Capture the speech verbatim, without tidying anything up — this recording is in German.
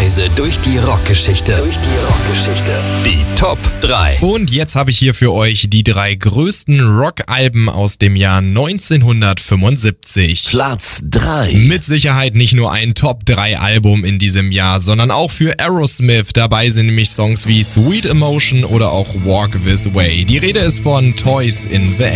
Reise durch die Rockgeschichte. Durch die Rockgeschichte. Die Top drei. Und jetzt habe ich hier für euch die drei größten Rockalben aus dem Jahr neunzehnhundertfünfundsiebzig. Platz drei. Mit Sicherheit nicht nur ein Top drei Album in diesem Jahr, sondern auch für Aerosmith. Dabei sind nämlich Songs wie Sweet Emotion oder auch Walk This Way. Die Rede ist von Toys in the Air.